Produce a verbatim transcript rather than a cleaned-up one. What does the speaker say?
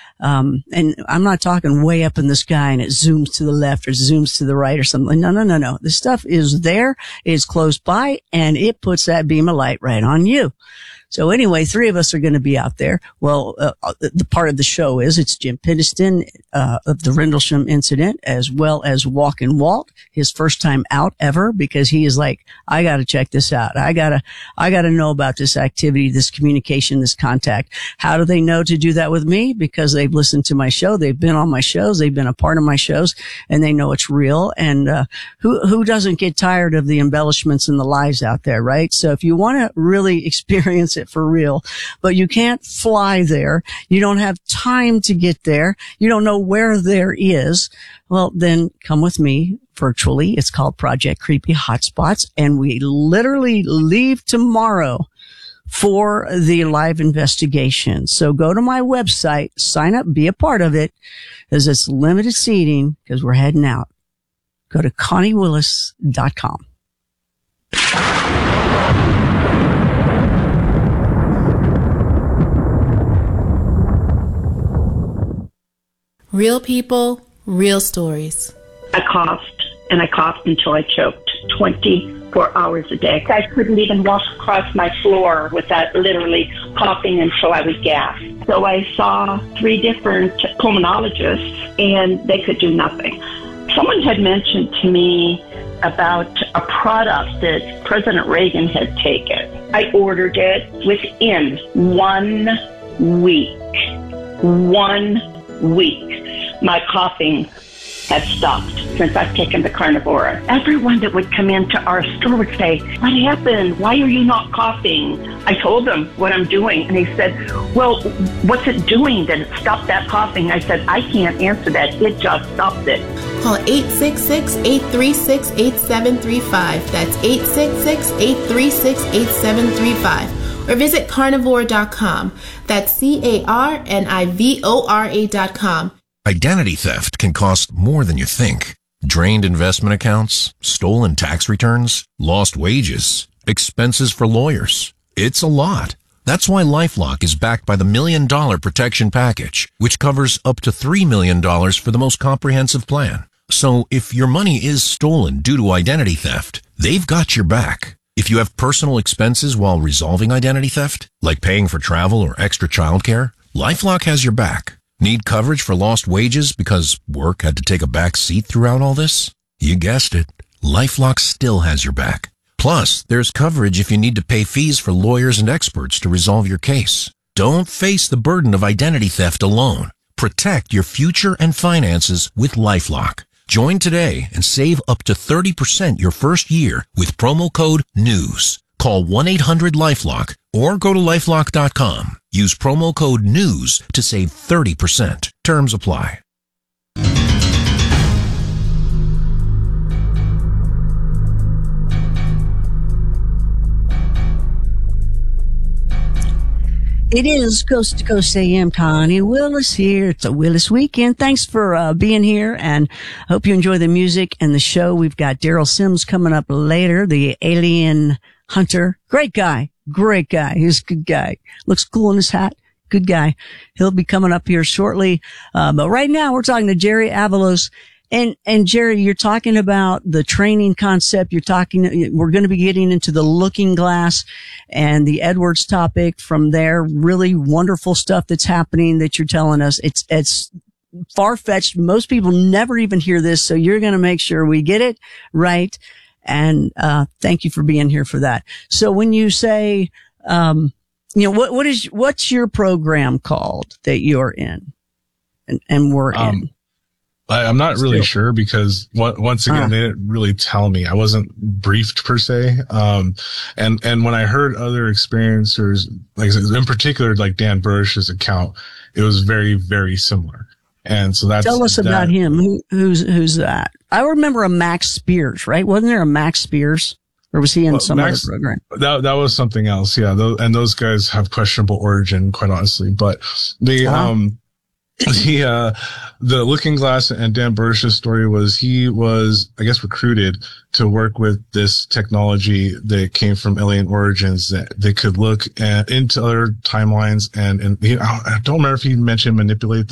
Um, and I'm not talking way up in the sky and it zooms to the left or zooms to the right or something. No, no, no, no. The stuff is there, it's close by, and it puts that beam of light right on you. So anyway, three of us are going to be out there. Well, uh, the part of the show is it's Jim Pittiston, uh, of the Rendlesham incident, as well as Walkin' Walt, his first time out ever, because he is like, I got to check this out. I got to, I got to know about this activity, this communication, this contact. How do they know to do that with me? Because they've listened to my show. They've been on my shows. They've been a part of my shows, and they know it's real. And, uh, who, who doesn't get tired of the embellishments and the lies out there, right? So if you want to really experience it for real, but you can't fly there, you don't have time to get there, you don't know where there is, well, then come with me virtually. It's called Project Creepy Hotspots, and we literally leave tomorrow for the live investigation. So go to my website, sign up, be a part of it, as it's limited seating because we're heading out. Go to Connie Willis dot com. Real people, real stories. I coughed, and I coughed until I choked twenty-four hours a day. I couldn't even walk across my floor without literally coughing until I was gasped. So I saw three different pulmonologists, and they could do nothing. Someone had mentioned to me about a product that President Reagan had taken. I ordered it within one week. One week. My coughing had stopped since I've taken the Carnivora. Everyone that would come into our store would say, what happened? Why are you not coughing? I told them what I'm doing, and he said, well, what's it doing that it stopped that coughing? I said, I can't answer that. It just stopped it. Call eight six six, eight three six, eight seven three five. That's eight six six, eight three six, eight seven three five. Or visit carnivore dot com. That's C A R N I V O R A dot com. Identity theft can cost more than you think. Drained investment accounts, stolen tax returns, lost wages, expenses for lawyers. It's a lot. That's why LifeLock is backed by the Million Dollar Protection Package, which covers up to three million dollars for the most comprehensive plan. So if your money is stolen due to identity theft, they've got your back. If you have personal expenses while resolving identity theft, like paying for travel or extra childcare, LifeLock has your back. Need coverage for lost wages because work had to take a back seat throughout all this? You guessed it. LifeLock still has your back. Plus, there's coverage if you need to pay fees for lawyers and experts to resolve your case. Don't face the burden of identity theft alone. Protect your future and finances with LifeLock. Join today and save up to thirty percent your first year with promo code NEWS. Call one eight hundred LifeLock or go to lifelock dot com. Use promo code NEWS to save thirty percent. Terms apply. It is Coast to Coast A M. Connie Willis here. It's a Willis weekend. Thanks for uh, being here, and hope you enjoy the music and the show. We've got Daryl Sims coming up later, the alien hunter. Great guy. Great guy. He's a good guy. Looks cool in his hat. Good guy. He'll be coming up here shortly. Uh, but right now we're talking to Jerry Avalos. And, and Jerry, you're talking about the training concept. You're talking, we're going to be getting into the looking glass and the Edwards topic from there. Really wonderful stuff that's happening that you're telling us. It's, it's far-fetched. Most people never even hear this. So you're going to make sure we get it right. And, uh, thank you for being here for that. So when you say, um, you know, what, what is, what's your program called that you're in and, and we're um, in? I, I'm not really Still. sure because what, once again, uh, they didn't really tell me. I wasn't briefed per se. Um, and, and when I heard other experiencers, like in particular, like Dan Burrish's account, it was very, very similar. And so that's, tell us that, about him. Who, who's, who's that? I remember a Max Spears, right? Wasn't there a Max Spears? Or was he in well, some Max, other program? That, that was something else. Yeah. Those, and those guys have questionable origin, quite honestly, but the, uh-huh. um, He, uh, the Looking Glass and Dan Burrish's story was he was, I guess, recruited to work with this technology that came from alien origins that they could look at, into other timelines. And, and he, I don't remember if he mentioned manipulate